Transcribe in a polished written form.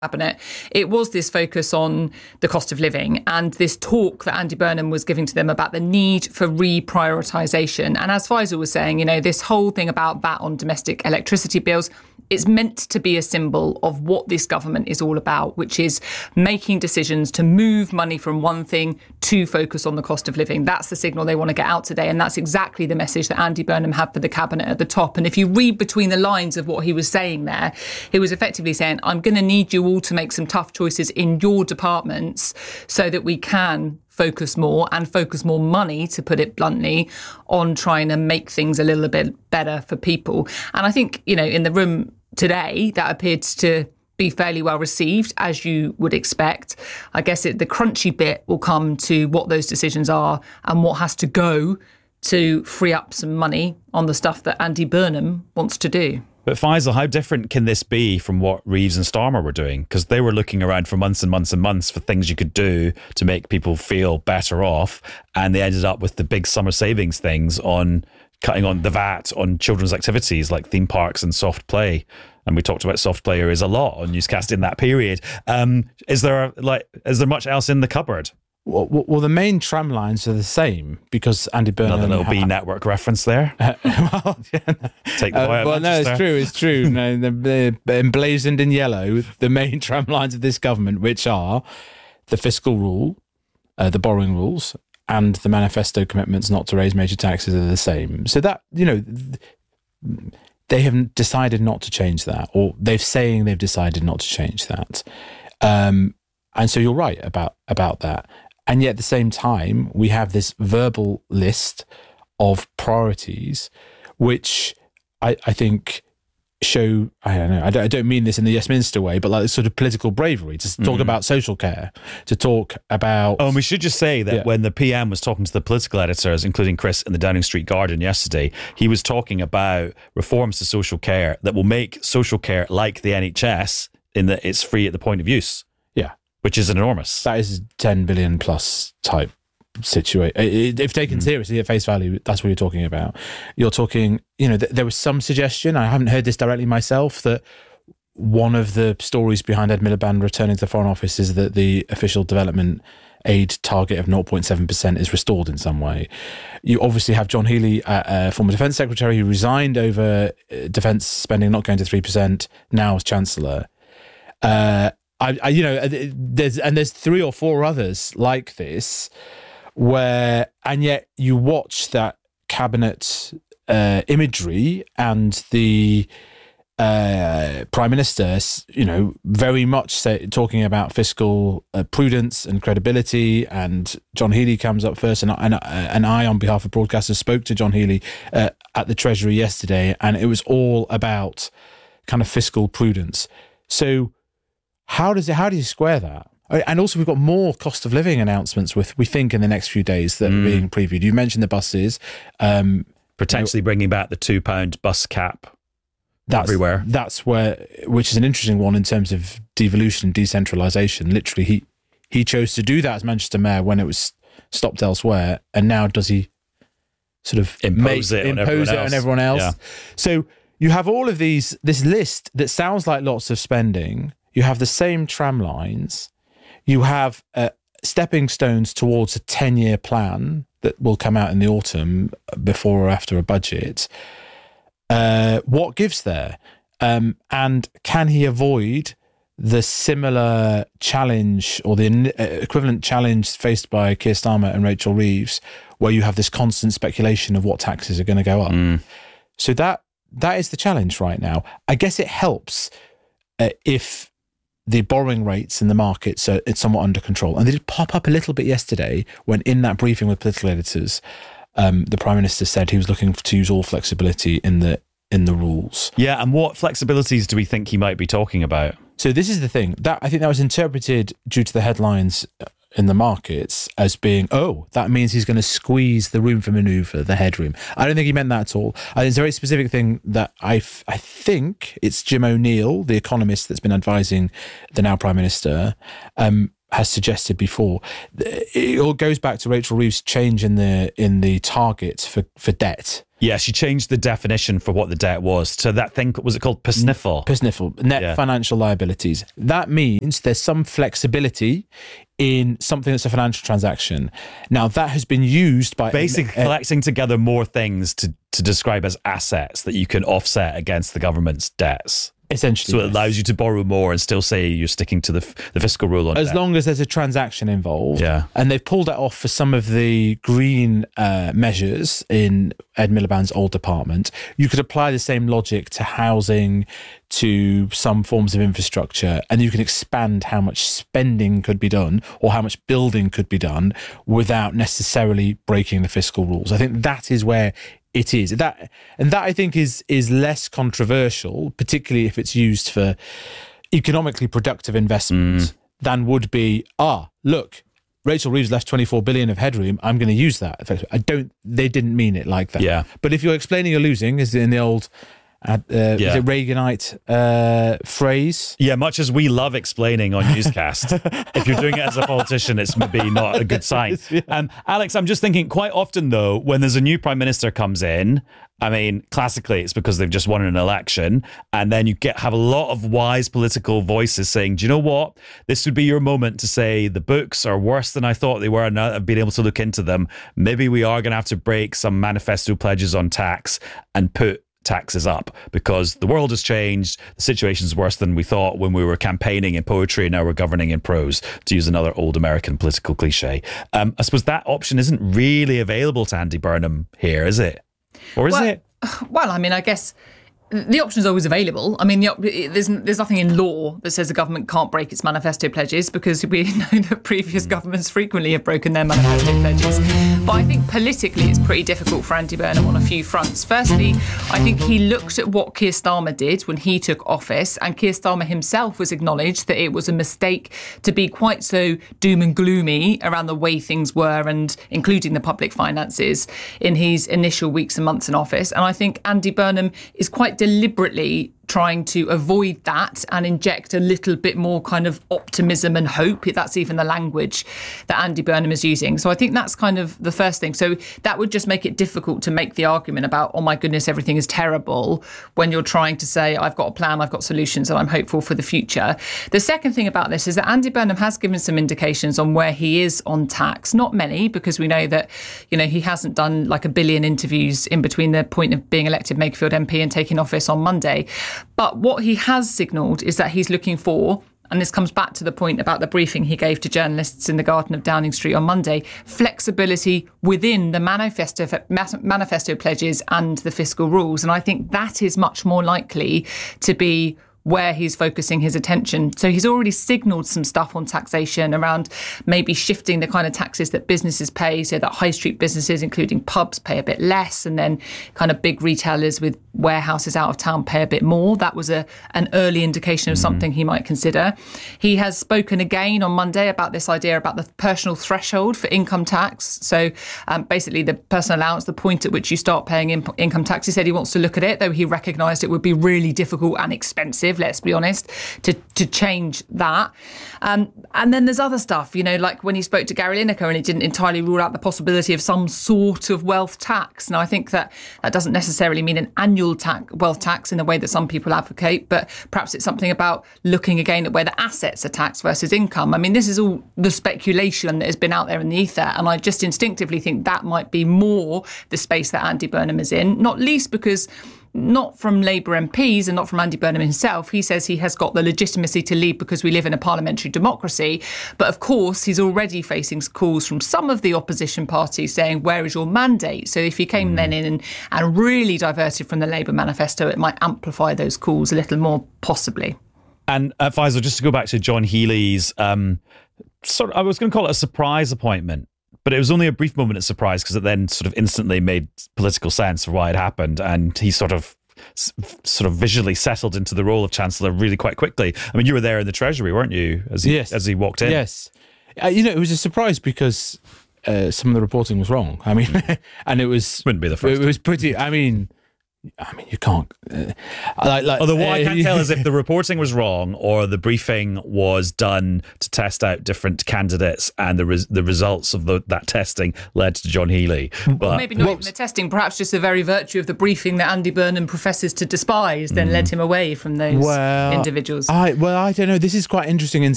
Cabinet, it was this focus on the cost of living and this talk that Andy Burnham was giving to them about the need for reprioritisation. And as Faisal was saying, this whole thing about VAT on domestic electricity bills, it's meant to be a symbol of what this government is all about, which is making decisions to move money from one thing to focus on the cost of living. That's the signal they want to get out today. And that's exactly the message that Andy Burnham had for the Cabinet at the top. And if you read between the lines of what he was saying there, he was effectively saying, I'm going to need you all to make some tough choices in your departments so that we can focus more money, to put it bluntly, on trying to make things a little bit better for people. And I think, in the room today, that appeared to be fairly well received, as you would expect. I guess the crunchy bit will come to what those decisions are and what has to go to free up some money on the stuff that Andy Burnham wants to do. But Faisal, how different can this be from what Reeves and Starmer were doing? Because they were looking around for months and months and months for things you could do to make people feel better off. And they ended up with the big summer savings things on cutting on the VAT on children's activities like theme parks and soft play. And we talked about soft play areas a lot on Newscast in that period. Is there much else in the cupboard? Well, the main tram lines are the same because Andy Burnham... Another little B Network reference there. Take the boy out of Manchester. No, it's true. No, they're emblazoned in yellow, the main tram lines of this government, which are the fiscal rule, the borrowing rules, and the manifesto commitments not to raise major taxes are the same. So that, they have decided not to change that, or they're saying they've decided not to change that. And so you're right about that. And yet at the same time, we have this verbal list of priorities, which I think show, I don't know, I don't mean this in the Westminster way, but like sort of political bravery, to talk about social care, to talk about... Oh, and we should just say that when the PM was talking to the political editors, including Chris in the Downing Street Guardian yesterday, he was talking about reforms to social care that will make social care like the NHS in that it's free at the point of use. Yeah. Which is enormous. That is 10 billion plus type situation. If taken seriously at face value, that's what you're talking about. You're talking, there was some suggestion, I haven't heard this directly myself, that one of the stories behind Ed Miliband returning to the Foreign Office is that the official development aid target of 0.7% is restored in some way. You obviously have John Healey, former Defence Secretary, who resigned over defence spending not going to 3%, now as Chancellor. There's 3 or 4 others like this, and yet you watch that cabinet imagery and the Prime Minister, very much talking about fiscal prudence and credibility. And John Healey comes up first, and I, on behalf of broadcasters, spoke to John Healey at the Treasury yesterday, and it was all about kind of fiscal prudence. So how do you square that? And also, we've got more cost of living announcements we think in the next few days that are being previewed. You mentioned the buses. Potentially bringing back the £2 bus cap everywhere. That's which is an interesting one in terms of devolution and decentralisation. Literally, he chose to do that as Manchester Mayor when it was stopped elsewhere. And now does he sort of impose it on everyone else? Yeah. So you have all of this list that sounds like lots of spending. You have the same tram lines. You have stepping stones towards a 10-year plan that will come out in the autumn before or after a budget. What gives there? And can he avoid the similar challenge or the equivalent challenge faced by Keir Starmer and Rachel Reeves, where you have this constant speculation of what taxes are going to go up? So that is the challenge right now. I guess it helps if the borrowing rates in the markets it's somewhat under control. And they did pop up a little bit yesterday when, in that briefing with political editors, the Prime Minister said he was looking to use all flexibility in the rules. Yeah, and what flexibilities do we think he might be talking about? So this is the thing. I think that was interpreted due to the headlines in the markets as being, that means he's going to squeeze the room for manoeuvre, the headroom. I don't think he meant that at all. I think it's a very specific thing that I think it's Jim O'Neill, the economist that's been advising the now Prime Minister, has suggested before. It all goes back to Rachel Reeves' change in the target for debt. Yeah, she changed the definition for what the debt was to that thing, was it called PSNIFL? PSNIFL, net financial liabilities. That means there's some flexibility in something that's a financial transaction. Now, that has been used by... Basically collecting together more things to describe as assets that you can offset against the government's debts. Essentially. So it allows you to borrow more and still say you're sticking to the fiscal rule on as debt. long as there's a transaction involved. Yeah. And they've pulled that off for some of the green measures in Ed Miliband's old department. You could apply the same logic to housing, to some forms of infrastructure, and you can expand how much spending could be done or how much building could be done without necessarily breaking the fiscal rules. I think that is where it is. That I think is less controversial, particularly if it's used for economically productive investment, than would be, look, Rachel Reeves left 24 billion of headroom, I'm going to use that. They didn't mean it like that. Yeah. But if you're explaining you're losing, as in the old is it Reaganite phrase? Yeah, much as we love explaining on Newscast, if you're doing it as a politician, it's maybe not a good sign. Alex, I'm just thinking quite often, though, when there's a new prime minister comes in, I mean, classically, it's because they've just won an election. And then you have a lot of wise political voices saying, do you know what? This would be your moment to say the books are worse than I thought they were. And now that I've been able to look into them, maybe we are going to have to break some manifesto pledges on tax and put taxes up because the world has changed. The situation's worse than we thought when we were campaigning in poetry and now we're governing in prose, to use another old American political cliche. I suppose that option isn't really available to Andy Burnham here, is it? Or is it? Well, I mean, I guess the option is always available. I mean, there's nothing in law that says the government can't break its manifesto pledges because we know that previous governments frequently have broken their manifesto pledges. But I think politically it's pretty difficult for Andy Burnham on a few fronts. Firstly, I think he looked at what Keir Starmer did when he took office, and Keir Starmer himself was acknowledged that it was a mistake to be quite so doom and gloomy around the way things were, and including the public finances in his initial weeks and months in office. And I think Andy Burnham is quite deliberately trying to avoid that and inject a little bit more kind of optimism and hope, if that's even the language that Andy Burnham is using. So I think that's kind of the first thing. So that would just make it difficult to make the argument about, oh my goodness, everything is terrible, when you're trying to say, I've got a plan, I've got solutions, and I'm hopeful for the future. The second thing about this is that Andy Burnham has given some indications on where he is on tax. Not many, because we know that, he hasn't done like 1 billion interviews in between the point of being elected Makerfield MP and taking office on Monday. But what he has signalled is that he's looking for, and this comes back to the point about the briefing he gave to journalists in the garden of Downing Street on Monday, flexibility within the manifesto pledges and the fiscal rules. And I think that is much more likely to be where he's focusing his attention. So he's already signalled some stuff on taxation around maybe shifting the kind of taxes that businesses pay, so that high street businesses, including pubs, pay a bit less, and then kind of big retailers with warehouses out of town pay a bit more. That was an early indication of something he might consider. He has spoken again on Monday about this idea about the personal threshold for income tax. So basically the personal allowance, the point at which you start paying income tax. He said he wants to look at it, though he recognised it would be really difficult and expensive, let's be honest, to change that. And then there's other stuff, like when he spoke to Gary Lineker and he didn't entirely rule out the possibility of some sort of wealth tax. Now, I think that doesn't necessarily mean an annual wealth tax in the way that some people advocate, but perhaps it's something about looking again at where the assets are taxed versus income. I mean, this is all the speculation that has been out there in the ether, and I just instinctively think that might be more the space that Andy Burnham is in, not least because not from Labour MPs and not from Andy Burnham himself. He says he has got the legitimacy to lead because we live in a parliamentary democracy. But of course, he's already facing calls from some of the opposition parties saying, where is your mandate? So if he came then in and really diverted from the Labour manifesto, it might amplify those calls a little more, possibly. And Faisal, just to go back to John Healey's, I was going to call it a surprise appointment. But it was only a brief moment of surprise because it then sort of instantly made political sense for why it happened. And he sort of visually settled into the role of Chancellor really quite quickly. I mean, you were there in the Treasury, weren't you, as he walked in? Yes. It was a surprise because some of the reporting was wrong. I mean, and it was... Wouldn't be the first. It was pretty... I mean, I mean, you can't. Although what I can't tell is if the reporting was wrong or the briefing was done to test out different candidates and the results of that testing led to John Healey. But maybe not even the testing, perhaps just the very virtue of the briefing that Andy Burnham professes to despise then led him away from those individuals. I don't know. This is quite interesting in